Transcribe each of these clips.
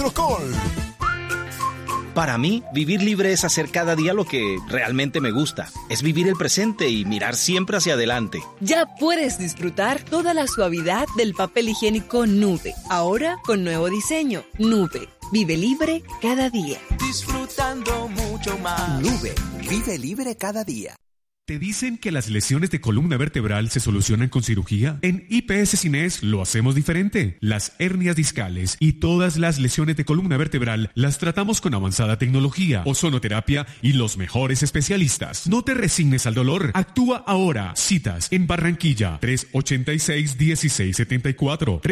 Astrocol. Para mí, vivir libre es hacer cada día lo que realmente me gusta. Es vivir el presente y mirar siempre hacia adelante. Ya puedes disfrutar toda la suavidad del papel higiénico Nube. Ahora con nuevo diseño. Nube. Vive libre cada día. Disfrutando mucho más. Nube. Vive libre cada día. ¿Te dicen que las lesiones de columna vertebral se solucionan con cirugía? En IPS Cines lo hacemos diferente. Las hernias discales y todas las lesiones de columna vertebral las tratamos con avanzada tecnología, ozonoterapia y los mejores especialistas. No te resignes al dolor. Actúa ahora. Citas en Barranquilla 386-1674.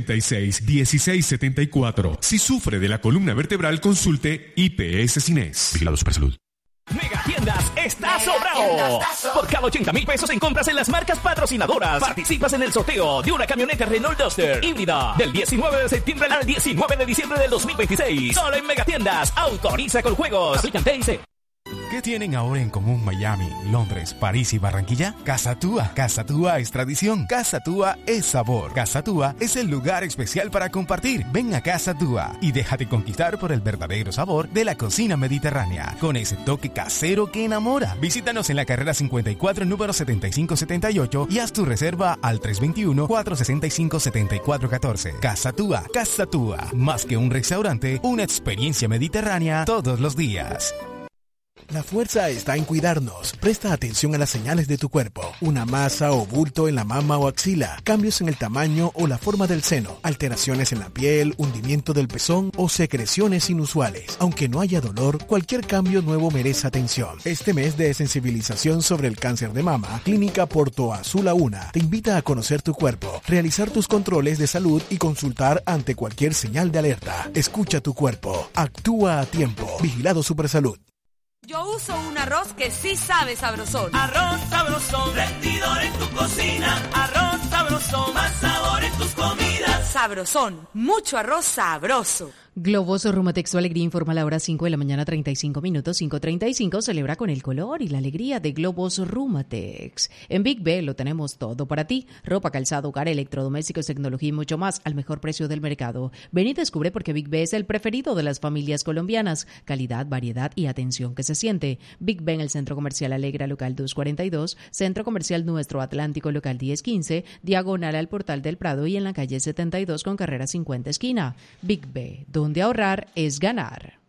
386-1674. Si sufre de la columna vertebral, consulte IPS Cines. Vigilado Supersalud. Megatiendas está sobrado. Por cada 80,000 pesos en compras en las marcas patrocinadoras, participas en el sorteo de una camioneta Renault Duster híbrida del 19 de septiembre al 19 de diciembre del 2026. Solo en Megatiendas. Autoriza con juegos. Aplican TIC. ¿Qué tienen ahora en común Miami, Londres, París y Barranquilla? Casa Túa. Casa Túa es tradición. Casa Túa es sabor. Casa Túa es el lugar especial para compartir. Ven a Casa Túa y déjate conquistar por el verdadero sabor de la cocina mediterránea, con ese toque casero que enamora. Visítanos en la carrera 54, número 7578 y haz tu reserva al 321-465-7414. Casa Túa. Casa Túa. Más que un restaurante, una experiencia mediterránea todos los días. La fuerza está en cuidarnos. Presta atención a las señales de tu cuerpo. Una masa o bulto en la mama o axila, cambios en el tamaño o la forma del seno, alteraciones en la piel, hundimiento del pezón o secreciones inusuales. Aunque no haya dolor, cualquier cambio nuevo merece atención. Este mes de sensibilización sobre el cáncer de mama, Clínica Porto Azul Una te invita a conocer tu cuerpo, realizar tus controles de salud y consultar ante cualquier señal de alerta. Escucha tu cuerpo. Actúa a tiempo. Vigilado Supersalud. Yo uso un arroz que sí sabe sabrosón. Arroz sabrosón, rendidor en tu cocina. Arroz sabrosón, más sabor en tus comidas. Sabrosón, mucho arroz sabroso. Globos Rumatex, su alegría informa a la hora 5 de la mañana, 35 minutos, 5:35. Celebra con el color y la alegría de Globos Rumatex. En Big B lo tenemos todo para ti. Ropa, calzado, hogar, electrodomésticos, tecnología y mucho más al mejor precio del mercado. Ven y descubre por qué Big B es el preferido de las familias colombianas. Calidad, variedad y atención que se siente. Big B en el Centro Comercial Alegra, local 242, Centro Comercial Nuestro Atlántico, local 1015, diagonal al Portal del Prado y en la calle 72 con carrera 50 esquina. Big B, donde ahorrar es ganar.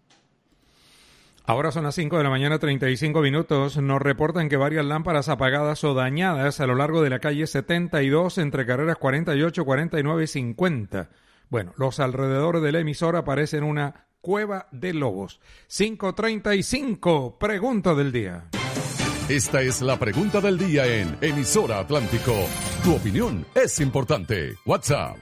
Ahora son las 5 de la mañana, 35 minutos. Nos reportan que varias lámparas apagadas o dañadas a lo largo de la calle 72 entre carreras 48, 49 y 50. Bueno, los alrededores de la emisora parecen una cueva de lobos. 5:35, pregunta del día. Esta es la pregunta del día en Emisora Atlántico. Tu opinión es importante. WhatsApp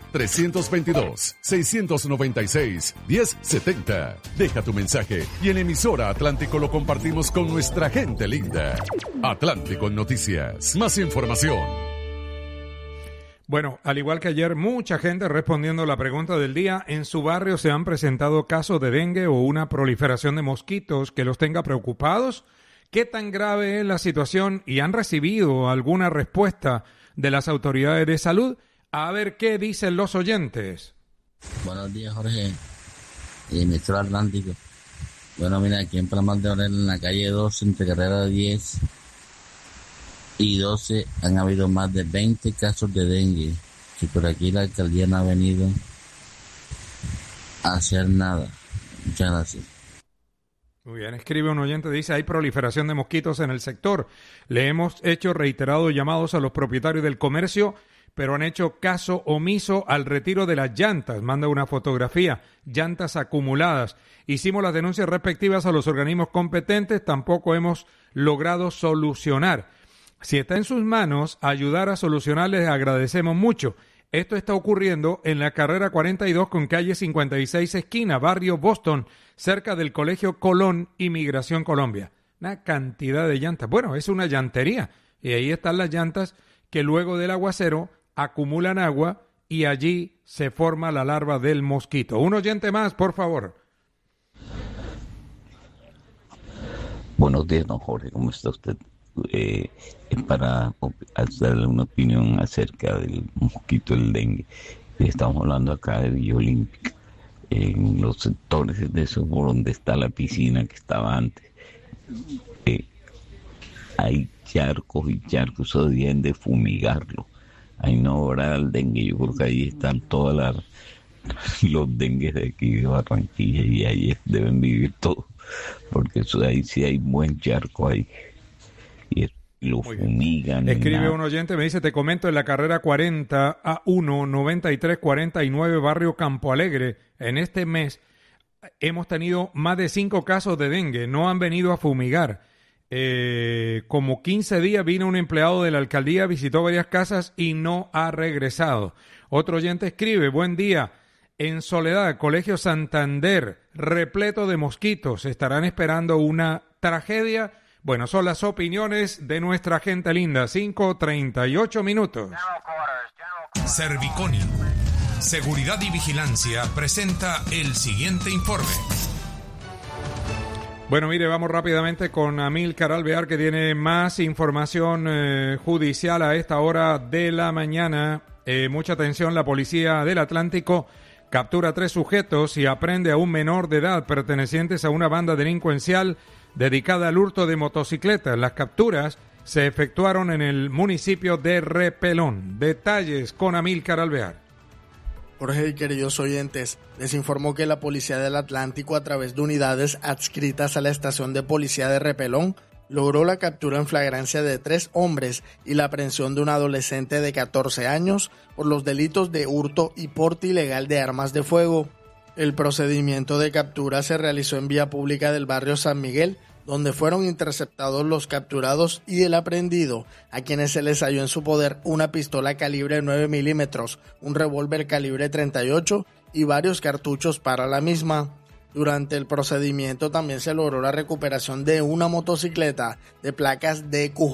322-696-1070. Deja tu mensaje y en Emisora Atlántico lo compartimos con nuestra gente linda. Atlántico Noticias. Más información. Bueno, al igual que ayer, mucha gente respondiendo a la pregunta del día. En su barrio se han presentado casos de dengue o una proliferación de mosquitos que los tenga preocupados. ¿Qué tan grave es la situación y han recibido alguna respuesta de las autoridades de salud? A ver qué dicen los oyentes. Buenos días, Jorge. Emisora Atlántico. Bueno, mira, aquí en Palmas de Orel, en la calle 12, entre carrera 10 y 12, han habido más de 20 casos de dengue. Que por aquí la alcaldía no ha venido a hacer nada. Muchas gracias. Muy bien, escribe un oyente, dice, hay proliferación de mosquitos en el sector. Le hemos hecho reiterados llamados a los propietarios del comercio, pero han hecho caso omiso al retiro de las llantas. Manda una fotografía, llantas acumuladas. Hicimos las denuncias respectivas a los organismos competentes, tampoco hemos logrado solucionar. Si está en sus manos ayudar a solucionar, les agradecemos mucho. Esto está ocurriendo en la carrera 42 con calle 56 esquina, barrio Boston, cerca del Colegio Colón, Inmigración Colombia. Una cantidad de llantas. Bueno, es una llantería. Y ahí están las llantas que luego del aguacero acumulan agua y allí se forma la larva del mosquito. Un oyente más, por favor. Buenos días, don Jorge. ¿Cómo está usted? Para darle una opinión acerca del mosquito del dengue. Estamos hablando acá de Villa Olímpica. en los sectores de eso por donde está la piscina que estaba antes. Hay charcos y charcos, eso deben de fumigarlo. Ahí no habrá el dengue, yo creo que ahí están todos los dengues de aquí de Barranquilla y ahí deben vivir todos, porque eso ahí sí hay buen charco ahí. Y lo fumigan. Escribe un oyente, me dice, te comento, en la carrera 40 A1 9349 barrio Campo Alegre, en este mes hemos tenido más de 5 casos de dengue, no han venido a fumigar. Como 15 días vino un empleado de la alcaldía, visitó varias casas y no ha regresado. Otro oyente escribe, buen día, en Soledad, Colegio Santander, repleto de mosquitos, ¿estarán esperando una tragedia? Bueno, son las opiniones de nuestra gente linda. 5:38 minutos. Serviconi, Seguridad y Vigilancia, presenta el siguiente informe. Bueno, mire, vamos rápidamente con Amílcar Alvear, que tiene más información judicial a esta hora de la mañana. Mucha atención, la policía del Atlántico captura 3 sujetos y aprende a un menor de edad pertenecientes a una banda delincuencial dedicada al hurto de motocicletas. Las capturas se efectuaron en el municipio de Repelón. Detalles con Amílcar Alvear. Jorge y queridos oyentes, les informó que la Policía del Atlántico, a través de unidades adscritas a la estación de policía de Repelón, logró la captura en flagrancia de 3 hombres y la aprehensión de un adolescente de 14 años por los delitos de hurto y porte ilegal de armas de fuego. El procedimiento de captura se realizó en vía pública del barrio San Miguel, donde fueron interceptados los capturados y el aprehendido, a quienes se les halló en su poder una pistola calibre 9 milímetros, un revólver calibre 38 y varios cartuchos para la misma. Durante el procedimiento también se logró la recuperación de una motocicleta de placas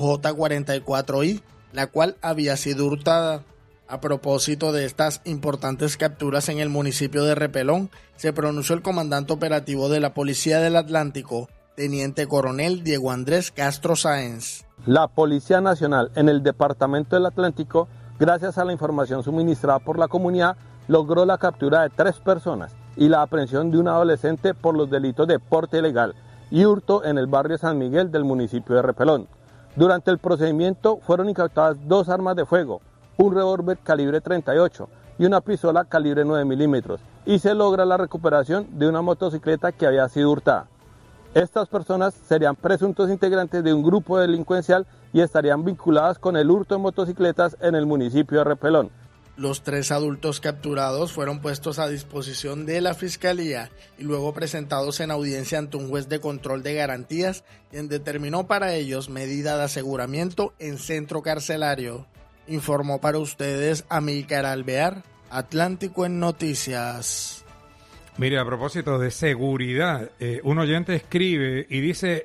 DQJ44I, la cual había sido hurtada. A propósito de estas importantes capturas en el municipio de Repelón, se pronunció el comandante operativo de la Policía del Atlántico, Teniente Coronel Diego Andrés Castro Sáenz. La Policía Nacional en el Departamento del Atlántico, gracias a la información suministrada por la comunidad, logró la captura de 3 personas y la aprehensión de un adolescente por los delitos de porte ilegal y hurto en el barrio San Miguel del municipio de Repelón. Durante el procedimiento fueron incautadas 2 armas de fuego, un revólver calibre 38 y una pistola calibre 9 milímetros, y se logra la recuperación de una motocicleta que había sido hurtada. Estas personas serían presuntos integrantes de un grupo delincuencial y estarían vinculadas con el hurto de motocicletas en el municipio de Repelón. Los 3 adultos capturados fueron puestos a disposición de la Fiscalía y luego presentados en audiencia ante un juez de control de garantías, quien determinó para ellos medida de aseguramiento en centro carcelario. Informó para ustedes Amílcar Alvear, Atlántico en Noticias. Mire, a propósito de seguridad, un oyente escribe y dice,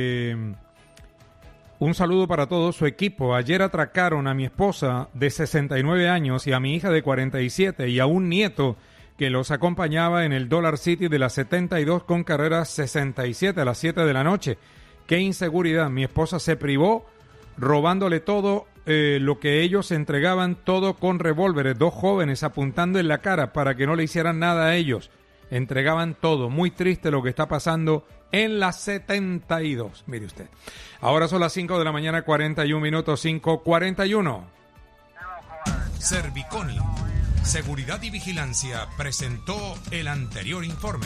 un saludo para todo su equipo. Ayer atracaron a mi esposa de 69 años y a mi hija de 47 y a un nieto que los acompañaba en el Dollar City de la 72 con carrera 67 a las 7 de la noche. ¡Qué inseguridad! Mi esposa se privó robándole todo lo que ellos entregaban, todo con revólveres, 2 jóvenes apuntando en la cara para que no le hicieran nada a ellos. Entregaban todo. Muy triste lo que está pasando en la 72. Mire usted. Ahora son las 5 de la mañana, 41 minutos, 5:41. Serviconi, Seguridad y Vigilancia, presentó el anterior informe.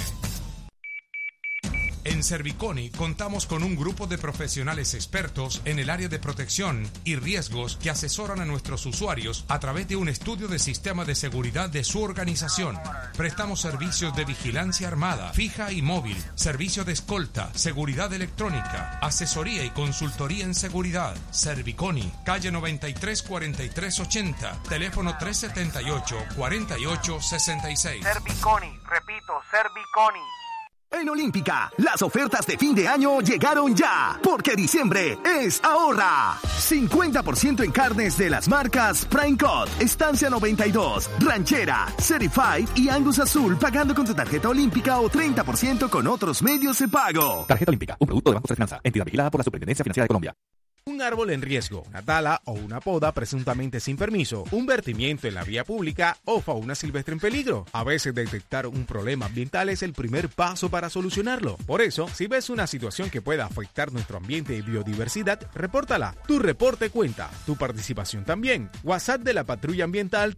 En Serviconi contamos con un grupo de profesionales expertos en el área de protección y riesgos que asesoran a nuestros usuarios a través de un estudio de sistema de seguridad de su organización. Prestamos servicios de vigilancia armada, fija y móvil, servicio de escolta, seguridad electrónica, asesoría y consultoría en seguridad. Serviconi, calle 93 43 80, teléfono 378 48 66. Serviconi, repito, Serviconi. En Olímpica, las ofertas de fin de año llegaron ya, porque diciembre es ahorra. 50% en carnes de las marcas Prime Cut, Estancia 92, Ranchera, Certified y Angus Azul, pagando con tu tarjeta Olímpica o 30% con otros medios de pago. Tarjeta Olímpica, un producto de Banco de Finanza, entidad vigilada por la Superintendencia Financiera de Colombia. Un árbol en riesgo, una tala o una poda presuntamente sin permiso, un vertimiento en la vía pública o fauna silvestre en peligro. A veces detectar un problema ambiental es el primer paso para solucionarlo. Por eso, si ves una situación que pueda afectar nuestro ambiente y biodiversidad, repórtala. Tu reporte cuenta, tu participación también. WhatsApp de la Patrulla Ambiental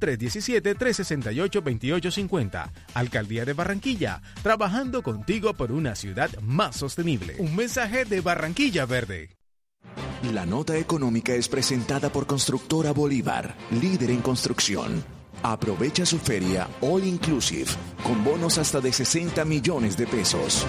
317-368-2850. Alcaldía de Barranquilla, trabajando contigo por una ciudad más sostenible. Un mensaje de Barranquilla Verde. La nota económica es presentada por Constructora Bolívar, líder en construcción. Aprovecha su feria All Inclusive, con bonos hasta de 60 millones de pesos.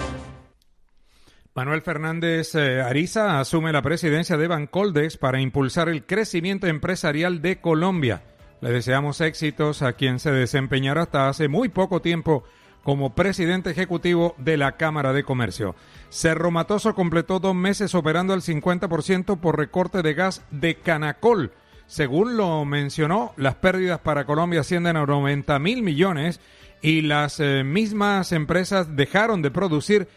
Manuel Fernández Ariza asume la presidencia de Bancoldex para impulsar el crecimiento empresarial de Colombia. Le deseamos éxitos a quien se desempeñará hasta hace muy poco tiempo como presidente ejecutivo de la Cámara de Comercio. Cerro Matoso completó 2 meses operando al 50% por recorte de gas de Canacol. Según lo mencionó, las pérdidas para Colombia ascienden a 90.000 millones y las mismas empresas dejaron de producir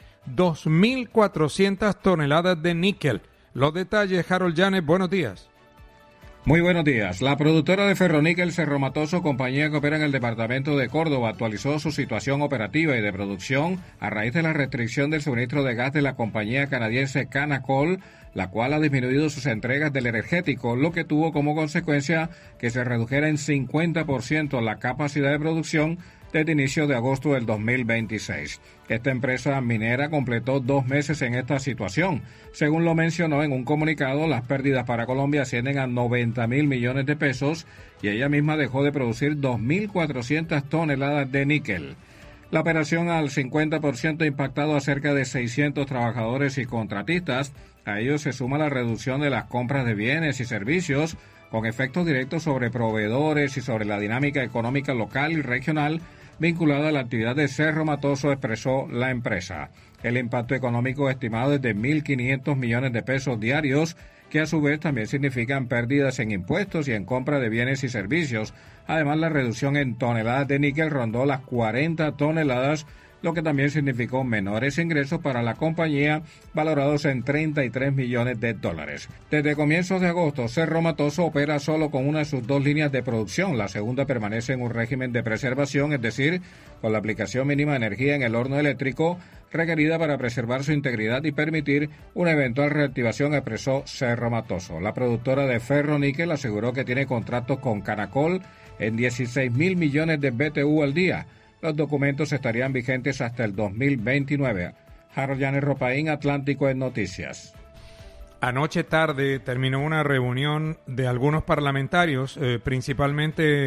2.400 toneladas de níquel. Los detalles, Harold Llanes, buenos días. Muy buenos días. La productora de ferroníquel Cerro Matoso, compañía que opera en el departamento de Córdoba, actualizó su situación operativa y de producción a raíz de la restricción del suministro de gas de la compañía canadiense Canacol, la cual ha disminuido sus entregas del energético, lo que tuvo como consecuencia que se redujera en 50% la capacidad de producción desde inicio de agosto del 2026. Esta empresa minera completó 2 meses en esta situación. Según lo mencionó en un comunicado, las pérdidas para Colombia ascienden a 90.000 millones de pesos y ella misma dejó de producir 2.400 toneladas de níquel. La operación al 50% ha impactado a cerca de 600 trabajadores y contratistas. A ello se suma la reducción de las compras de bienes y servicios, con efectos directos sobre proveedores y sobre la dinámica económica local y regional vinculada a la actividad de Cerro Matoso, expresó la empresa. El impacto económico estimado es de 1.500 millones de pesos diarios, que a su vez también significan pérdidas en impuestos y en compra de bienes y servicios. Además, la reducción en toneladas de níquel rondó las 40 toneladas, lo que también significó menores ingresos para la compañía, valorados en 33 millones de dólares. Desde comienzos de agosto, Cerro Matoso opera solo con una de sus 2 líneas de producción. La segunda permanece en un régimen de preservación, es decir, con la aplicación mínima de energía en el horno eléctrico requerida para preservar su integridad y permitir una eventual reactivación, expresó Cerro Matoso. La productora de ferroníquel aseguró que tiene contratos con Canacol en 16.000 millones de BTU al día. Los documentos estarían vigentes hasta el 2029. Harold Llanes Ropaín, Atlántico en Noticias. Anoche tarde terminó una reunión de algunos parlamentarios, principalmente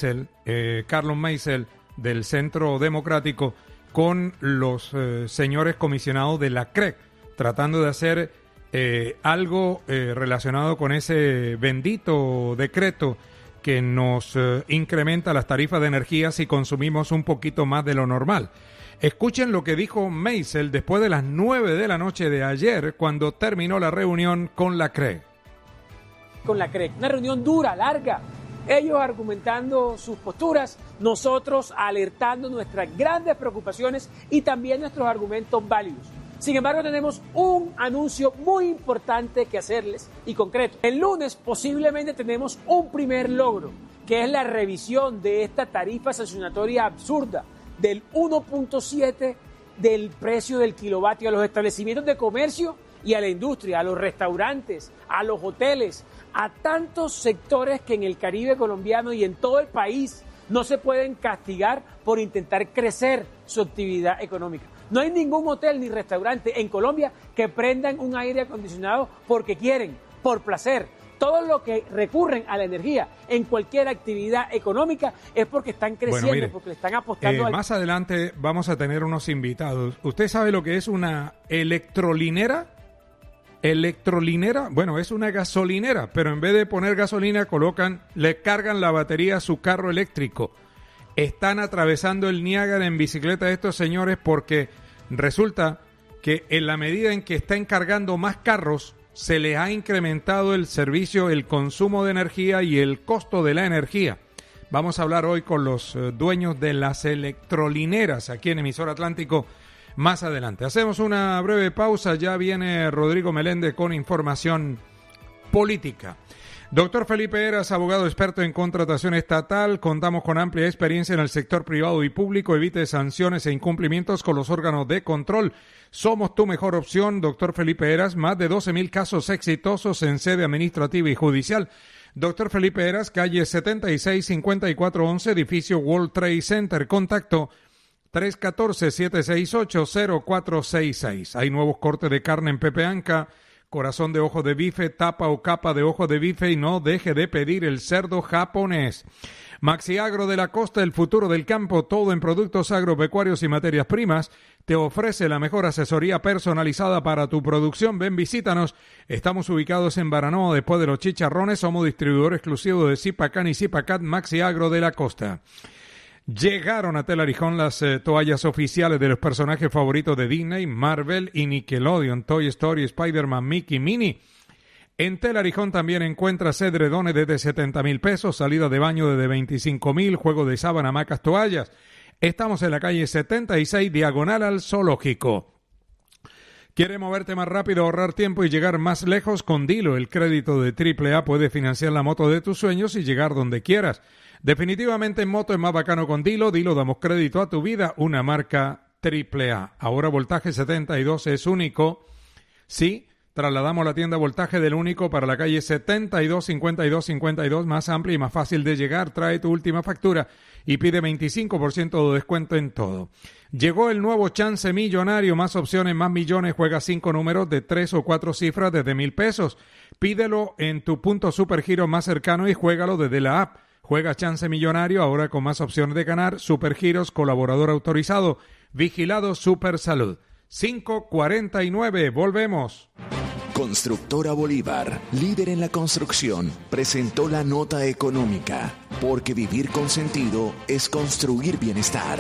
Carlos Meisel, del Centro Democrático, con los señores comisionados de la CREC, tratando de hacer algo relacionado con ese bendito decreto que nos incrementa las tarifas de energía si consumimos un poquito más de lo normal. Escuchen lo que dijo Meisel después de las 9 de la noche de ayer, cuando terminó la reunión con la CREC. Una reunión dura, larga. Ellos argumentando sus posturas, nosotros alertando nuestras grandes preocupaciones y también nuestros argumentos válidos. Sin embargo, tenemos un anuncio muy importante que hacerles y concreto. El lunes posiblemente tenemos un primer logro, que es la revisión de esta tarifa sancionatoria absurda del 1.7 del precio del kilovatio a los establecimientos de comercio y a la industria, a los restaurantes, a los hoteles, a tantos sectores que en el Caribe colombiano y en todo el país no se pueden castigar por intentar crecer su actividad económica. No hay ningún hotel ni restaurante en Colombia que prendan un aire acondicionado porque quieren, por placer. Todo lo que recurren a la energía en cualquier actividad económica es porque están creciendo, porque le están apostando. Más adelante vamos a tener unos invitados. ¿Usted sabe lo que es una electrolinera? Electrolinera, bueno, es una gasolinera, pero en vez de poner gasolina le cargan la batería a su carro eléctrico. Están atravesando el Niágara en bicicleta estos señores porque resulta que en la medida en que están cargando más carros, se les ha incrementado el servicio, el consumo de energía y el costo de la energía. Vamos a hablar hoy con los dueños de las electrolineras aquí en Emisora Atlántico más adelante. Hacemos una breve pausa, ya viene Rodrigo Meléndez con información política. Doctor Felipe Heras, abogado experto en contratación estatal. Contamos con amplia experiencia en el sector privado y público. Evite sanciones e incumplimientos con los órganos de control. Somos tu mejor opción, doctor Felipe Heras. Más de 12,000 casos exitosos en sede administrativa y judicial. Doctor Felipe Heras, calle 76-5411, edificio World Trade Center. Contacto 314-768-0466. Hay nuevos cortes de carne en Pepe Anca. Corazón de ojo de bife, tapa o capa de ojo de bife y no deje de pedir el cerdo japonés. Maxiagro de la Costa, el futuro del campo, todo en productos agropecuarios y materias primas. Te ofrece la mejor asesoría personalizada para tu producción. Ven, visítanos. Estamos ubicados en Baranoa, después de los Chicharrones. Somos distribuidor exclusivo de Zipacan y Zipacat. Maxiagro de la Costa. Llegaron a Telarijón las toallas oficiales de los personajes favoritos de Disney, Marvel y Nickelodeon, Toy Story, Spider-Man, Mickey, Minnie. En Telarijón también encuentras edredones desde 70,000 pesos, salida de baño desde 25,000, juego de sábana, hamacas, toallas. Estamos en la calle 76, diagonal al Zoológico. ¿Quieres moverte más rápido, ahorrar tiempo y llegar más lejos? Con Dilo, el crédito de AAA puede financiar la moto de tus sueños y llegar donde quieras. Definitivamente en moto es más bacano con Dilo. Dilo, damos crédito a tu vida, una marca AAA. Ahora Voltaje 72 es único. Sí, trasladamos la tienda Voltaje del único para la calle 72-52-52, más amplia y más fácil de llegar. Trae tu última factura y pide 25% de descuento en todo. Llegó el nuevo Chance Millonario, más opciones, más millones. Juega 5 números de 3 o 4 cifras desde 1,000 pesos. Pídelo en tu punto Supergiro más cercano y juégalo desde la app. Juega Chance Millonario ahora con más opciones de ganar. Supergiros, colaborador autorizado. Vigilado Supersalud. 5:49, volvemos. Constructora Bolívar, líder en la construcción, presentó la nota económica, porque vivir con sentido es construir bienestar.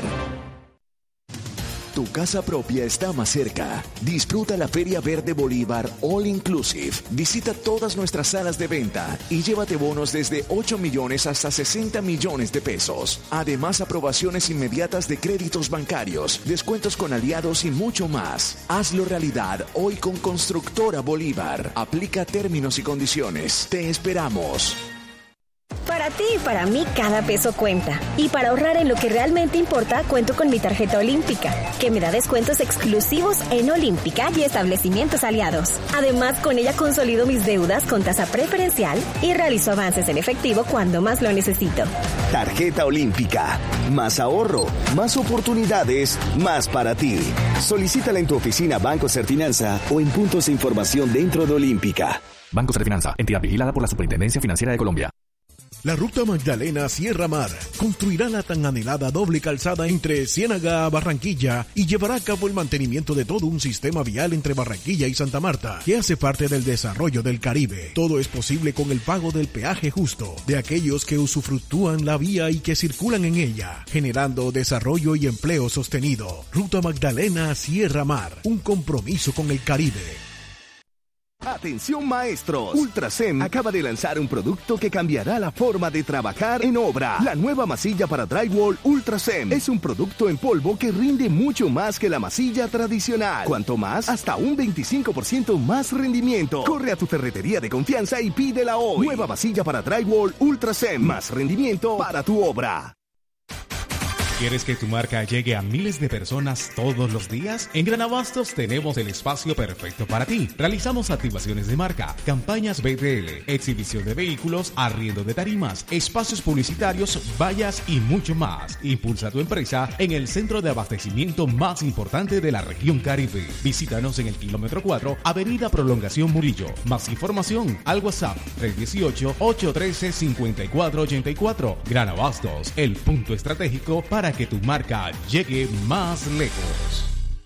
Tu casa propia está más cerca. Disfruta la Feria Verde Bolívar All Inclusive. Visita todas nuestras salas de venta y llévate bonos desde 8 millones hasta 60 millones de pesos. Además, aprobaciones inmediatas de créditos bancarios, descuentos con aliados y mucho más. Hazlo realidad hoy con Constructora Bolívar. Aplica términos y condiciones. Te esperamos. Para ti y para mí cada peso cuenta. Y para ahorrar en lo que realmente importa, cuento con mi tarjeta Olímpica, que me da descuentos exclusivos en Olímpica y establecimientos aliados. Además, con ella consolido mis deudas con tasa preferencial y realizo avances en efectivo cuando más lo necesito. Tarjeta Olímpica. Más ahorro, más oportunidades, más para ti. Solicítala en tu oficina Banco Serfinanza o en puntos de información dentro de Olímpica. Banco Serfinanza, entidad vigilada por la Superintendencia Financiera de Colombia. La Ruta Magdalena Sierra Mar construirá la tan anhelada doble calzada entre Ciénaga a Barranquilla y llevará a cabo el mantenimiento de todo un sistema vial entre Barranquilla y Santa Marta, que hace parte del desarrollo del Caribe. Todo es posible con el pago del peaje justo de aquellos que usufructúan la vía y que circulan en ella, generando desarrollo y empleo sostenido. Ruta Magdalena Sierra Mar, un compromiso con el Caribe. Atención maestros, Ultrasem acaba de lanzar un producto que cambiará la forma de trabajar en obra. La nueva masilla para drywall Ultrasem es un producto en polvo que rinde mucho más que la masilla tradicional. Cuanto más, hasta un 25% más rendimiento. Corre a tu ferretería de confianza y pídela hoy. Nueva masilla para drywall Ultrasem, más rendimiento para tu obra. ¿Quieres que tu marca llegue a miles de personas todos los días? En Gran Abastos tenemos el espacio perfecto para ti. Realizamos activaciones de marca, campañas BTL, exhibición de vehículos, arriendo de tarimas, espacios publicitarios, vallas y mucho más. Impulsa tu empresa en el centro de abastecimiento más importante de la región Caribe. Visítanos en el kilómetro 4, Avenida Prolongación Murillo. Más información al WhatsApp 318-813-5484. Gran Abastos, el punto estratégico para que tu marca llegue más lejos.